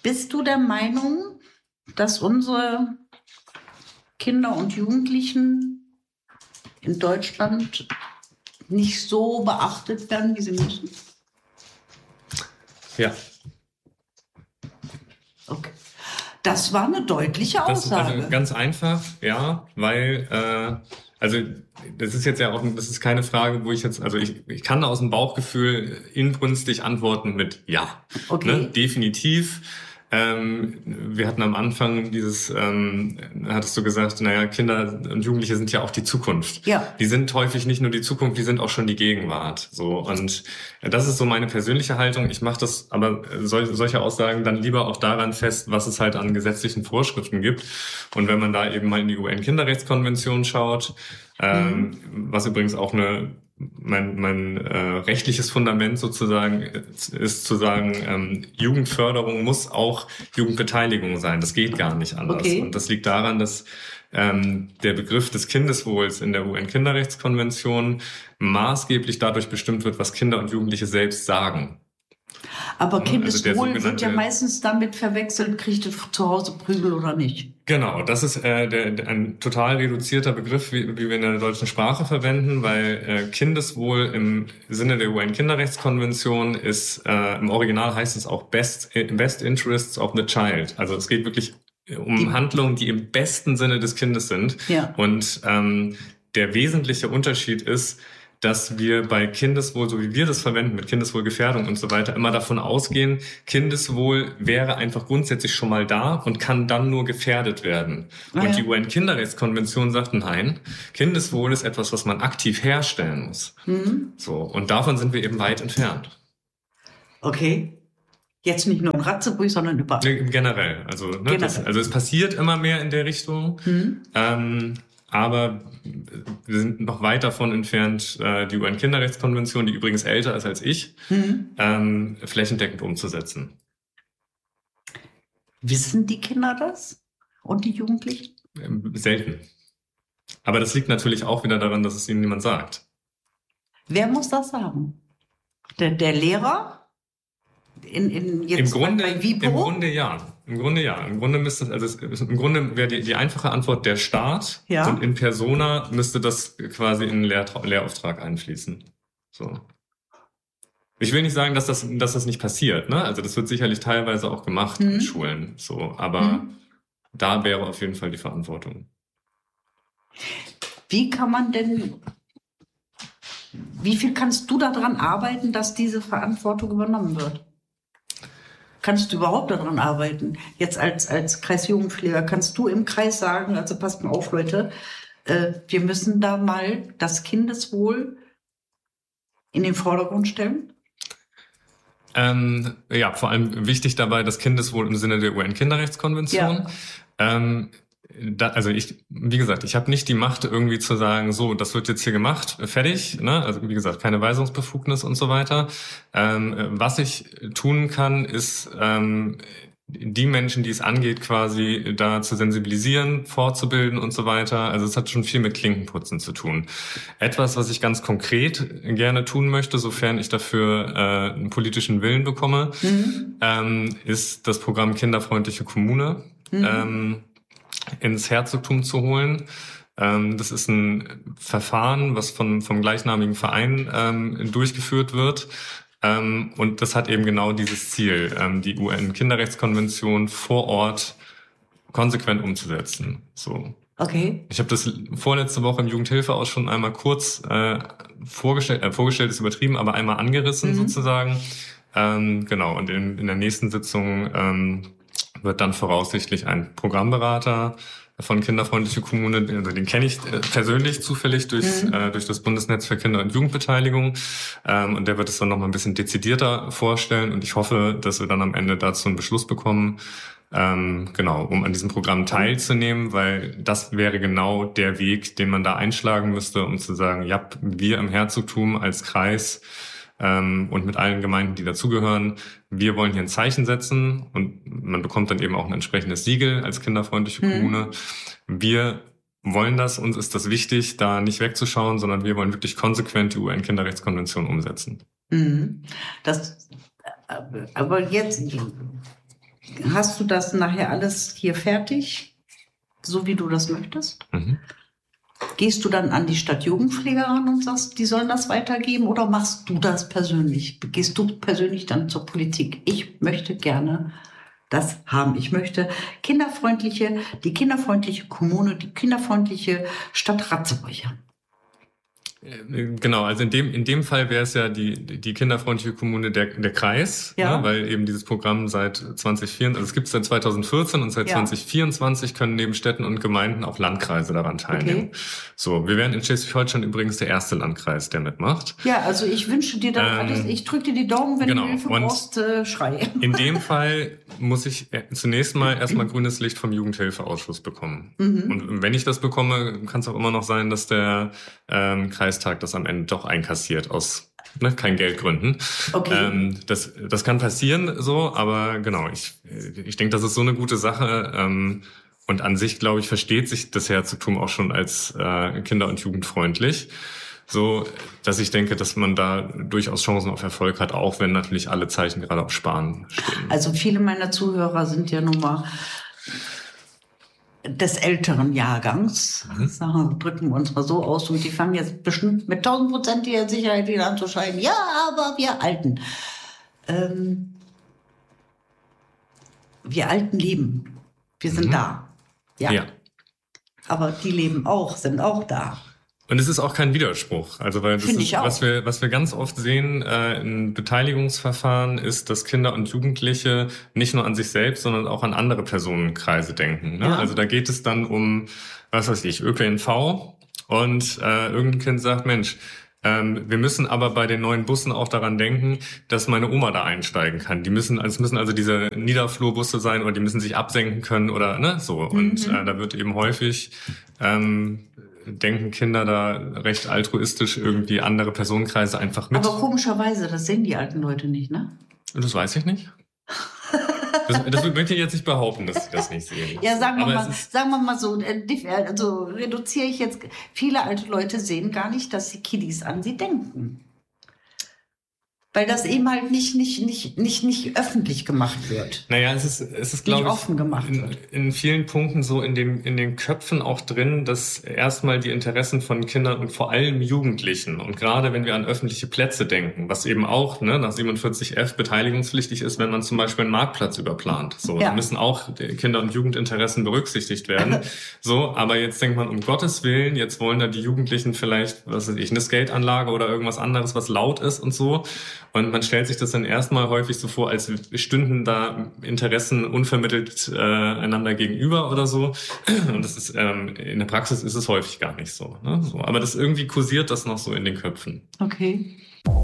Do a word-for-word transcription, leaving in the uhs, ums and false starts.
Bist du der Meinung, dass unsere Kinder und Jugendlichen in Deutschland nicht so beachtet werden, wie sie müssen? Ja. Okay. Das war eine deutliche Aussage. Das, also ganz einfach, ja, weil, äh, also das ist jetzt ja auch, das ist keine Frage, wo ich jetzt, also ich, ich kann aus dem Bauchgefühl inbrünstig antworten mit ja. Okay. Ne? Definitiv. Ähm, wir hatten am Anfang dieses, ähm, hattest du gesagt, naja, Kinder und Jugendliche sind ja auch die Zukunft. Ja. Die sind häufig nicht nur die Zukunft, die sind auch schon die Gegenwart. So, und das ist so meine persönliche Haltung. Ich mache das aber sol- solche Aussagen dann lieber auch daran fest, was es halt an gesetzlichen Vorschriften gibt. Und wenn man da eben mal in die U N-Kinderrechtskonvention schaut, ähm, mhm. was übrigens auch eine Mein, mein äh, rechtliches Fundament sozusagen ist, ist zu sagen, ähm, Jugendförderung muss auch Jugendbeteiligung sein. Das geht gar nicht anders. Okay. Und das liegt daran, dass ähm, der Begriff des Kindeswohls in der U N-Kinderrechtskonvention maßgeblich dadurch bestimmt wird, was Kinder und Jugendliche selbst sagen. Aber Also Kindeswohl wird ja meistens damit verwechselt, kriegt ihr zu Hause Prügel oder nicht? Genau, das ist äh, der, der, ein total reduzierter Begriff, wie, wie wir in der deutschen Sprache verwenden, weil äh, Kindeswohl im Sinne der U N-Kinderrechtskonvention ist, äh, im Original heißt es auch Best, Best Interests of the Child. Also es geht wirklich um die Handlungen, die im besten Sinne des Kindes sind. Ja. Und ähm, der wesentliche Unterschied ist, dass wir bei Kindeswohl, so wie wir das verwenden, mit Kindeswohlgefährdung und so weiter, immer davon ausgehen, Kindeswohl wäre einfach grundsätzlich schon mal da und kann dann nur gefährdet werden. Ah, und ja. die U N-Kinderrechtskonvention sagt, nein, Kindeswohl ist etwas, was man aktiv herstellen muss. Mhm. So, und davon sind wir eben weit entfernt. Okay. Jetzt nicht nur in Ratzeburg, sondern überall. Generell. Also, ne, Generell. Das, also es passiert immer mehr in der Richtung. Mhm. Ähm, Aber wir sind noch weit davon entfernt, die U N-Kinderrechtskonvention, die übrigens älter ist als ich, Mhm. ähm, flächendeckend umzusetzen. Wissen die Kinder das? Und die Jugendlichen? Ähm, selten. Aber das liegt natürlich auch wieder daran, dass es ihnen niemand sagt. Wer muss das sagen? Der, der Lehrer? In, in jetzt Im Grunde, bei Vipo? im Grunde ja. Im Grunde ja. Im Grunde müsste es, also es, im Grunde wäre die, die einfache Antwort der Staat. Ja. Und in persona müsste das quasi in einen Lehrtra- Lehrauftrag einfließen. So. Ich will nicht sagen, dass das, dass das nicht passiert, ne? Also das wird sicherlich teilweise auch gemacht Mhm. in Schulen. So. Aber Mhm. da wäre auf jeden Fall die Verantwortung. Wie kann man denn, wie viel kannst du daran arbeiten, dass diese Verantwortung übernommen wird? Kannst du überhaupt daran arbeiten? Jetzt als, als Kreisjugendpfleger, kannst du im Kreis sagen, also passt mal auf, Leute, äh, wir müssen da mal das Kindeswohl in den Vordergrund stellen? Ähm, ja, vor allem wichtig dabei das Kindeswohl im Sinne der U N-Kinderrechtskonvention. Ja. Ähm, da, also ich, wie gesagt, ich habe nicht die Macht irgendwie zu sagen, so, das wird jetzt hier gemacht, fertig, ne? Also wie gesagt, keine Weisungsbefugnis und so weiter. Ähm, was ich tun kann, ist ähm, die Menschen, die es angeht, quasi da zu sensibilisieren, fortzubilden und so weiter. Also es hat schon viel mit Klinkenputzen zu tun. Etwas, was ich ganz konkret gerne tun möchte, sofern ich dafür äh, einen politischen Willen bekomme, Mhm. ähm, ist das Programm Kinderfreundliche Kommune Mhm. ähm, ins Herzogtum zu holen. Ähm, das ist ein Verfahren, was von, vom gleichnamigen Verein ähm, durchgeführt wird. Ähm, und das hat eben genau dieses Ziel, ähm, die U N-Kinderrechtskonvention vor Ort konsequent umzusetzen. So. Okay. Ich habe das vorletzte Woche im Jugendhilfeausschuss schon einmal kurz äh, vorgestellt, äh, vorgestellt ist übertrieben, aber einmal angerissen Mhm. sozusagen. Ähm, genau, und in, in der nächsten Sitzung ähm, wird dann voraussichtlich ein Programmberater von Kinderfreundliche Kommune, also den kenne ich äh, persönlich zufällig durch, Mhm. äh, durch das Bundesnetz für Kinder- und Jugendbeteiligung. Ähm, und der wird es dann nochmal ein bisschen dezidierter vorstellen. Und ich hoffe, dass wir dann am Ende dazu einen Beschluss bekommen, ähm, genau, um an diesem Programm teilzunehmen, weil das wäre genau der Weg, den man da einschlagen müsste, um zu sagen, ja, wir im Herzogtum als Kreis ähm, und mit allen Gemeinden, die dazugehören, wir wollen hier ein Zeichen setzen und man bekommt dann eben auch ein entsprechendes Siegel als kinderfreundliche Mhm. Kommune. Wir wollen das, uns ist das wichtig, da nicht wegzuschauen, sondern wir wollen wirklich konsequent die U N-Kinderrechtskonvention umsetzen. Mhm. Das, aber jetzt, hast du das nachher alles hier fertig, so wie du das möchtest? Mhm. Gehst du dann an die Stadtjugendpflege ran und sagst, die sollen das weitergeben, oder machst du das persönlich? Gehst du persönlich dann zur Politik? Ich möchte gerne das haben. Ich möchte kinderfreundliche, die kinderfreundliche Kommune, die kinderfreundliche Stadt Ratzeburg haben. Genau, also in dem in dem Fall wäre es ja die die kinderfreundliche Kommune der der Kreis, ja. ne, weil eben dieses Programm seit zwanzig vierundzwanzig, also es gibt es seit zweitausendvierzehn und seit ja. zwanzig vierundzwanzig können neben Städten und Gemeinden auch Landkreise daran teilnehmen. Okay. So, wir wären in Schleswig-Holstein übrigens der erste Landkreis, der mitmacht. Ja, also ich wünsche dir da ähm, alles, ich drücke dir die Daumen, wenn genau. du Hilfe brauchst, äh, schrei. In dem Fall muss ich zunächst mal erstmal grünes Licht vom Jugendhilfeausschuss bekommen. Mhm. Und wenn ich das bekomme, kann es auch immer noch sein, dass der ähm, Kreistag das am Ende doch einkassiert aus ne, kein Geldgründen. Okay. Ähm, das, das kann passieren so, aber genau, ich, ich denke, das ist so eine gute Sache. Ähm, und an sich, glaube ich, versteht sich das Herzogtum auch schon als äh, kinder- und jugendfreundlich. So, dass ich denke, dass man da durchaus Chancen auf Erfolg hat, auch wenn natürlich alle Zeichen gerade auf Sparen stehen. Also viele meiner Zuhörer sind ja nun mal des älteren Jahrgangs, mhm. sagen, drücken wir uns mal so aus, und die fangen jetzt bestimmt mit tausendprozentiger Sicherheit wieder an zu schreien, ja, aber wir Alten. Ähm, wir Alten leben. Wir sind mhm. da. Ja. ja. Aber die leben auch, sind auch da. Und es ist auch kein Widerspruch. Also weil das ist, was wir was wir ganz oft sehen äh, in Beteiligungsverfahren ist, dass Kinder und Jugendliche nicht nur an sich selbst, sondern auch an andere Personenkreise denken. Ne? Ja. Also da geht es dann um, was weiß ich, Ö P N V, und äh, irgendein Kind sagt, Mensch, ähm, wir müssen aber bei den neuen Bussen auch daran denken, dass meine Oma da einsteigen kann. Die müssen, es müssen also diese Niederflurbusse sein, oder die müssen sich absenken können oder ne so. Mhm. Und äh, da wird eben häufig ähm, denken Kinder da recht altruistisch irgendwie andere Personenkreise einfach mit. Aber komischerweise, das sehen die alten Leute nicht, ne? Das weiß ich nicht. Das, das möchte ich jetzt nicht behaupten, dass sie das nicht sehen. Ja, sagen wir Aber mal, sagen wir mal so, also reduziere ich jetzt, viele alte Leute sehen gar nicht, dass die Kiddies an sie denken. Weil das eben halt nicht, nicht, nicht, nicht, nicht öffentlich gemacht wird. Naja, es ist, es ist, glaube ich, offen gemacht in, wird. in vielen Punkten so in den, in den Köpfen auch drin, dass erstmal die Interessen von Kindern und vor allem Jugendlichen, und gerade wenn wir an öffentliche Plätze denken, was eben auch, ne, nach siebenundvierzig F beteiligungspflichtig ist, wenn man zum Beispiel einen Marktplatz überplant. So, ja. Da müssen auch die Kinder- und Jugendinteressen berücksichtigt werden. So, aber jetzt denkt man, um Gottes Willen, jetzt wollen da die Jugendlichen vielleicht, was weiß ich, eine Skateanlage oder irgendwas anderes, was laut ist und so. Und man stellt sich das dann erstmal häufig so vor, als stünden da Interessen unvermittelt äh, einander gegenüber oder so. Und das ist ähm, in der Praxis ist es häufig gar nicht so, ne? So, aber das irgendwie kursiert das noch so in den Köpfen. Okay.